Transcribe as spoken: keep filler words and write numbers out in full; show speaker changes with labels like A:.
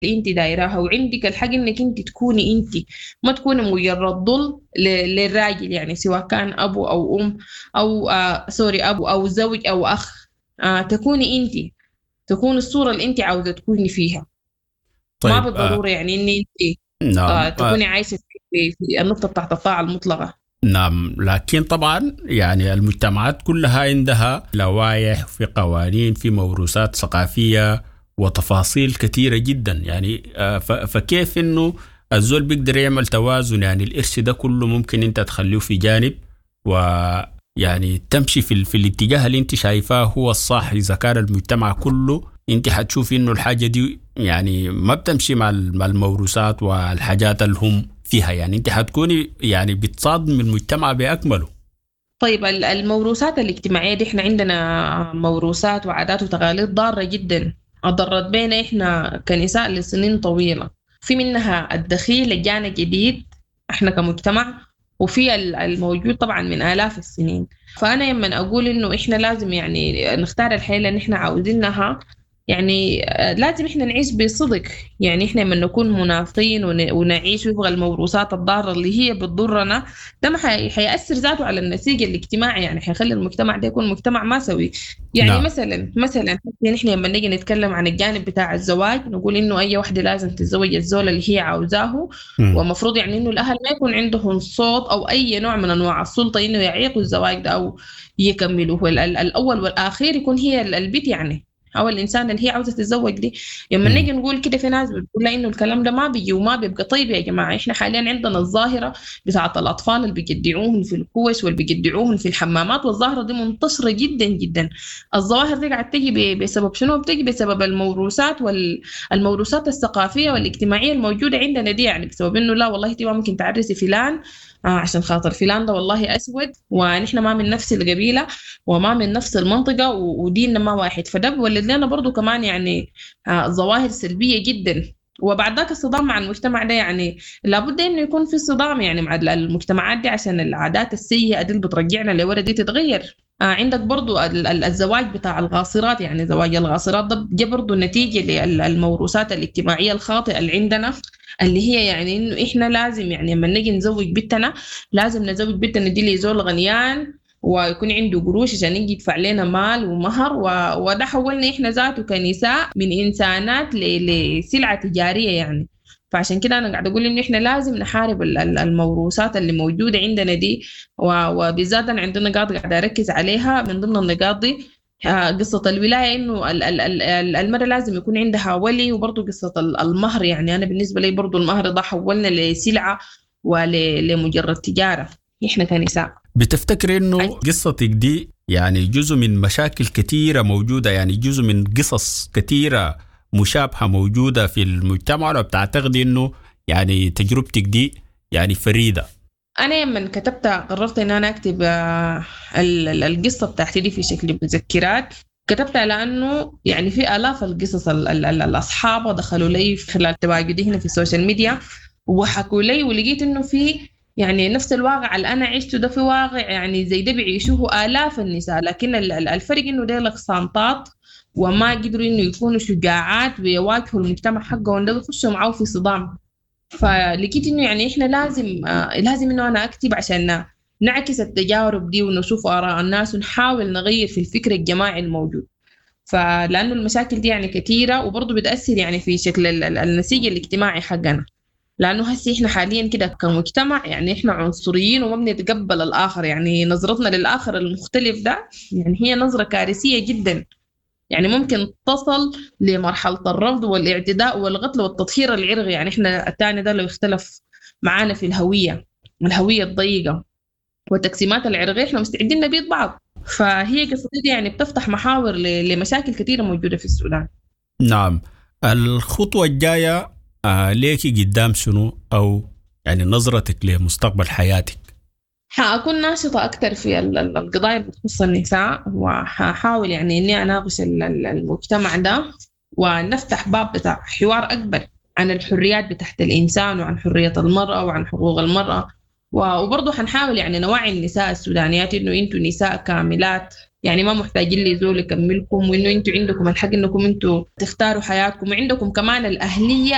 A: اللي انت دايراها، وعندك الحق انك انت تكوني انت، ما تكوني مجرد ضل ل- للراجل، يعني سواء كان ابو او ام او آه سوري ابو او زوج او اخ. آه تكوني انت، تكون الصورة اللي انت عاوزة تكوني فيها. ما
B: طيب. آه
A: بالضرورة يعني ان انت آه
B: نعم.
A: تكوني
B: آه
A: عايشة في في النقطة بتاعت الطاعة المطلقة.
B: نعم، لكن طبعا يعني المجتمعات كلها عندها لوائح، في قوانين، في موروثات ثقافية وتفاصيل كثيرة جدا. يعني آه، ف- فكيف انه الزول بيقدر يعمل توازن؟ يعني الإرث ده كله ممكن انت تخليه في جانب، ويعني تمشي في, ال- في الاتجاه اللي انت شايفاه هو الصح. إذا كان المجتمع كله انت حتشوفي انه الحاجة دي يعني ما بتمشي مع ال- مع الموروثات والحاجات اللي هم فيها، يعني انت حتكوني يعني بتصادم المجتمع بأكمله.
A: طيب ال- الموروثات الاجتماعية دي، احنا عندنا موروثات وعادات وتقاليد ضارة جدا، أضرت بينا احنا كنساء لسنين طويلة. في منها الدخيل اللي جانا جديد احنا كمجتمع، وفي ال- الموجود طبعا من آلاف السنين. فأنا لما أقول إنه إحنا لازم يعني نختار الحياة اللي إحنا عاوزينها، يعني آه، لازم إحنا نعيش بصدق. يعني إحنا لما نكون منافقين ون- ونعيش وفق الموروثات الضارة اللي هي بتضرنا، ده ما حي... حيأثر ذاته على النسيج الاجتماعي، يعني حيخلي المجتمع ده يكون مجتمع ما سوي. يعني
B: نعم.
A: مثلا مثلا يعني احنا لما نيجي نتكلم عن الجانب بتاع الزواج، نقول انه اي واحده لازم تتزوج الزول اللي هي عاوزاه،
B: مم.
A: ومفروض يعني انه الاهل ما يكون عندهم صوت او اي نوع من انواع السلطه انه يعيقوا الزواج ده او يكملوا. ال- ال- الاول والاخير يكون هي ال- البيت يعني، او الانسان اللي هي عاوزه تتزوج دي. لما
B: مم.
A: نيجي نقول كده، في ناس بتقول لا انه الكلام ده ما بيجي وما بيبقى. طيب يا جماعه، احنا حاليا عندنا الظاهره بتاعت الأطفال اللي بيجدعوهم في الكوش واللي بيجدعوهم في الحمامات، والظاهرة دي منتشرة جدا جدا. الظواهر دي قاعد تجي ب- بسبب شنو؟ بتجي بسبب الموروثات والموروثات الثقافية والاجتماعية الموجودة عندنا دي، يعني بسبب إنه لا والله دي ما ممكن تعرسي فلان آه عشان خاطر فلان ده والله أسود، ونحن ما من نفس القبيلة وما من نفس المنطقة و- وديننا ما واحد. فده بولد لنا برضو كمان يعني آه ظواهر سلبية جدا. وبعد ذاك الصدام مع المجتمع ده، يعني لابد انه يكون في صدام يعني مع المجتمعات دي، عشان العادات السيئه دي اللي بترجعنا لورا دي تتغير. آه عندك برضو ال- ال- الزواج بتاع الغاصرات، يعني زواج الغاصرات ده جه برضو نتيجه للموروثات الاجتماعيه الخاطئه اللي عندنا، اللي هي يعني انه احنا لازم يعني لما نيجي نزوج بنتنا، لازم نزوج بنتنا دي لزول غنيان ويكون عنده قروش عشان يجي يدفع لنا مال ومهر و... وده حولنا احنا ذاته كنساء من انسانات ل... لسلعه تجاريه يعني. فعشان كده انا قاعده اقول انه احنا لازم نحارب ال- ال- الموروثات اللي موجوده عندنا دي. و- وبالذات أنا عندنا نقاط قاعده اركز عليها من ضمن النقاط دي آه، قصة الولاية، إنه ال- ال- ال- ال- المرأة لازم يكون عندها ولي، وبرضه قصة ال- المهر. يعني أنا بالنسبة لي برضه المهر ده حولنا لسلعة ولمجرد تجارة إحنا كنساء.
B: بتفتكر انه قصتك دي يعني جزء من مشاكل كثيرة موجودة، يعني جزء من قصص كثيرة مشابهة موجودة في المجتمع، ولا بتعتقدي انه يعني تجربتك دي يعني فريدة؟
A: أنا لما كتبت قررت إن أنا أكتب آه، ال- ال- القصة بتاعتي دي في شكل مذكرات. كتبتها لأنه يعني في آلاف القصص ال- ال- ال- الأصحاب دخلوا لي خلال تواجدي هنا في السوشيال ميديا وحكوا لي، ولقيت إنه في يعني نفس الواقع اللي أنا عشته ده في واقع يعني زي ده بيعيشوه آلاف النساء، لكن ال- ال- الفرق إنه ديلك صامتات وما قدروا إنه يكونوا شجاعات ويواجهوا المجتمع حقهم ده، بيخشوا معاه في صدام. فلقيت انه يعني احنا لازم آه لازم انه انا اكتب عشان نعكس التجارب دي ونشوف اراء الناس ونحاول نغير في الفكر الجماعي الموجود. فلانه المشاكل دي يعني كثيره وبرضه بتاثر يعني في شكل ال- ال- النسيج الاجتماعي حقنا. لانه هسه احنا حاليا كده كمجتمع يعني احنا عنصريين وما بنتقبل الاخر، يعني نظرتنا للاخر المختلف ده يعني هي نظره كارثيه جدا. يعني ممكن تصل لمرحلة الرفض والاعتداء والقتل والتطهير العرقي. يعني احنا التاني ده لو اختلف معانا في الهوية، الهوية الضيقة والتقسيمات العرقية، احنا مستعدين نبيض بعض. فهي قصتي دي يعني بتفتح محاور ل- لمشاكل كثيرة موجودة في السودان.
B: نعم. الخطوة الجاية آه ليكي قدام شنو، او يعني نظرتك لمستقبل حياتك؟
A: حأكون ناشطة أكثر في ال- ال- القضايا اللي بتخص النساء، وحاحاول يعني إني أناقش ال- ال- المجتمع ده، ونفتح باب بتاع حوار أكبر عن الحريات بتاعت الإنسان وعن حرية المرأة وعن حقوق المرأة. و- وبرضه حنحاول يعني نوعي النساء السودانيات إنه أنتوا نساء كاملات، يعني ما محتاجين لي زول يكملكم، وإنه أنتوا عندكم الحق إنكم أنتوا تختاروا حياتكم، وعندكم كمان الأهلية